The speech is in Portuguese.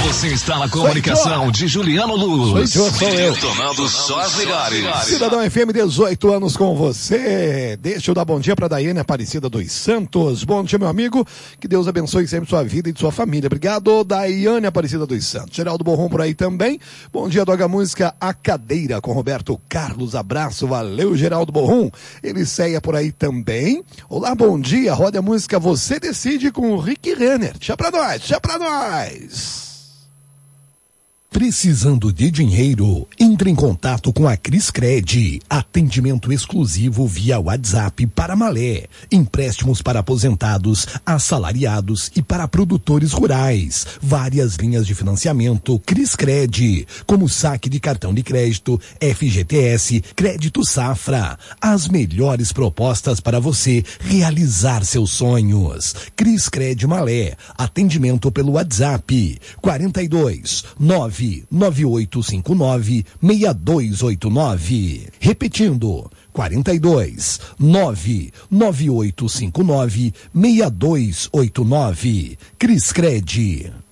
Você está na comunicação de Juliano Luz. Sou eu. Tomando só as melhores. Cidadão FM, 18 anos com você. Deixa eu dar bom dia para Daiane Aparecida dos Santos. Bom dia, meu amigo. Que Deus abençoe sempre sua vida e de sua família. Obrigado, Daiane Aparecida dos Santos. Geraldo Borrom por aí também. Bom dia, Doga Música, A Cadeira com Roberto Carlos. Abraço, valeu, Geraldo Borrom. Eliceia por aí também. Olá, bom dia. Roda a música Você Decide com o Rick Renner. Tchau pra nós, tchau pra nós. Precisando de dinheiro? Entre em contato com a Criscred. Atendimento exclusivo via WhatsApp para Malé. Empréstimos para aposentados, assalariados e para produtores rurais. Várias linhas de financiamento Criscred, como saque de cartão de crédito, FGTS, crédito safra. As melhores propostas para você realizar seus sonhos. Criscred Malé. Atendimento pelo WhatsApp 42-99859-6289. Repetindo, 42-99859-6289. Criscred.